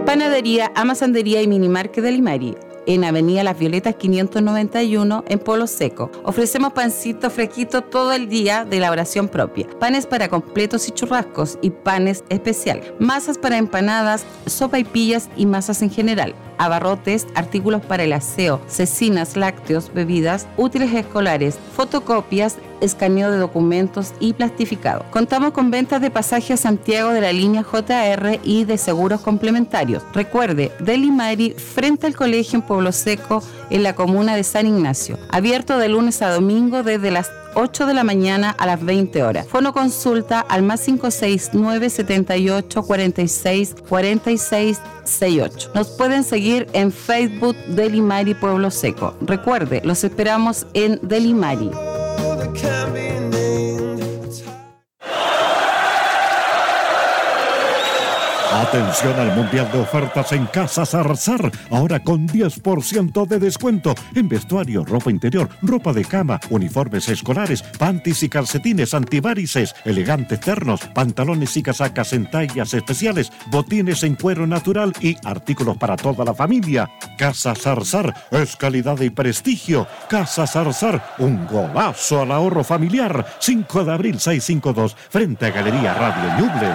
Panadería, Amasandería y Minimarket de Limari, en Avenida Las Violetas 591 en Polo Seco. Ofrecemos pancitos fresquitos todo el día de elaboración propia, panes para completos y churrascos y panes especiales, masas para empanadas, sopaipillas y masas en general, abarrotes, artículos para el aseo, cecinas, lácteos, bebidas, útiles escolares, fotocopias, escaneo de documentos y plastificado. Contamos con ventas de pasaje a Santiago de la línea JR y de seguros complementarios. Recuerde, Deli Mari, frente al colegio en Pueblo Seco, en la comuna de San Ignacio. Abierto de lunes a domingo desde las 8 de la mañana a las 20 horas. Fono consulta al +569 78 46 46 68. Nos pueden seguir en Facebook Deli Mari Pueblo Seco. Recuerde, los esperamos en Deli Mari. Atención al Mundial de Ofertas en Casa Zarzar, ahora con 10% de descuento en vestuario, ropa interior, ropa de cama, uniformes escolares, panties y calcetines antivarices, elegantes ternos, pantalones y casacas en tallas especiales, botines en cuero natural y artículos para toda la familia. Casa Zarzar es calidad y prestigio. Casa Zarzar, un golazo al ahorro familiar. 5 de abril 652, frente a Galería Radio Ñuble.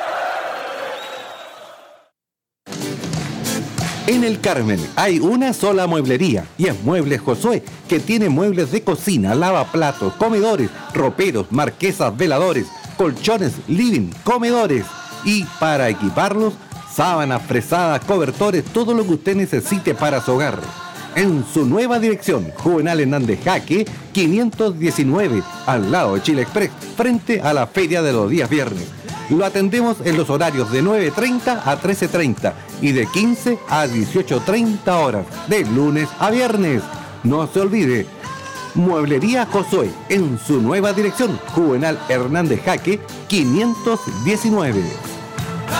En el Carmen hay una sola mueblería y es Muebles Josué, que tiene muebles de cocina, lavaplatos, comedores, roperos, marquesas, veladores, colchones, living, comedores y para equiparlos, sábanas, fresadas, cobertores, todo lo que usted necesite para su hogar. En su nueva dirección, Juvenal Hernández Jaque, 519, al lado de Chile Express, frente a la feria de los días viernes. Lo atendemos en los horarios de 9:30 a 13:30 y de 15 a 18:30 horas, de lunes a viernes. No se olvide, Mueblería Josué, en su nueva dirección, Juvenal Hernández Jaque, 519.